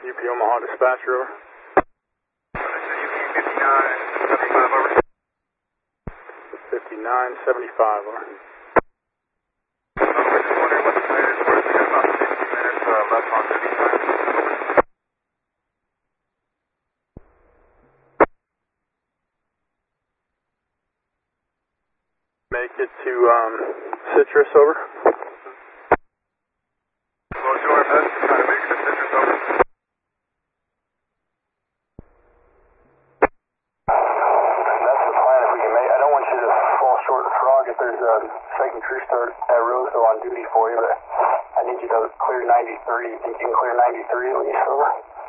UP Omaha dispatcher, over. UP 5975, over. 5975, over. We're just wondering what the plan is for us. We got about 50 minutes left on duty time. Make it to Citrus, over. We'll do our best to try to make it to Citrus, over. That's the plan if we can make. I don't want you to fall short of frog if there's a second crew start at Roseville on duty for you, but I need you to clear 93. You think you can clear 93 at least, over?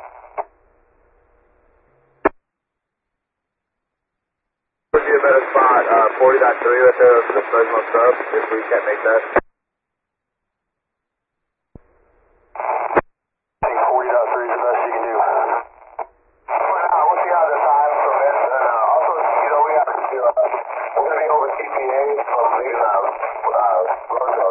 Would be a better spot, 40.3 right there for the Fresno sub, if we can't make that. I think 40.3 is the best you can do. We'll see how the time permits, and also, you know, we have to, we're going to be over TPA from these, Roseville,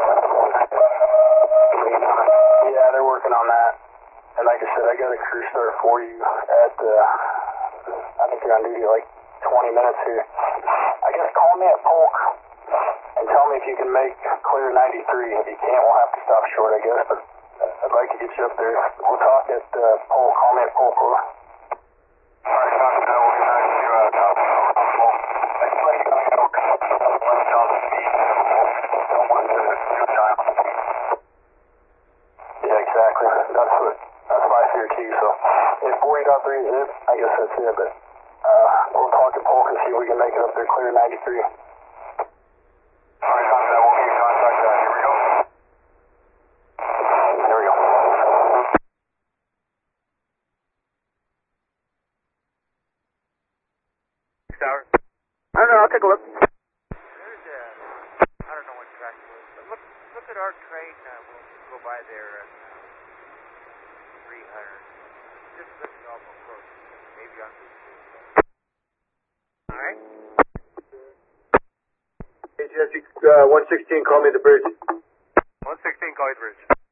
right? Yeah, they're working on that. And like I said, I got a crew start for you at, I think you're on duty like 20 minutes here. I guess call me at Polk and tell me if you can make clear 93. If you can't, we'll have to stop short, I guess, but I'd like to get you up there. We'll talk at Polk. Call me at Polk, over. Alright, copy that. We'll get back to you, top of Polk. Thanks for letting me know. Let's tell the speed. Don't want to do a time. Yeah, exactly. That's my fear too, so if 40.3 is it, I guess that's it, but we'll talk to Polk and see if we can make it up there clear 93. Alright, copy that. We'll get in contact. Here we go. There we go. Tower? I don't know, I'll take a look. There's I don't know what track it was, but look at our train. We'll go by there at 300. Just listen off approach, maybe on this. All right. Hey, Jesse, 116, call me at the bridge. 116, call you the bridge.